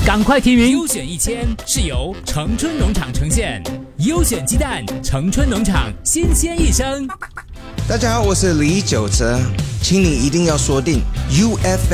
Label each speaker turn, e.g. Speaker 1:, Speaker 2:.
Speaker 1: 赶快提名。
Speaker 2: 优选1000是由城春农场呈现，优选鸡蛋，城春农场新鲜一生。
Speaker 3: 大家好，我是李玖哲，请你一定要锁定 UFM。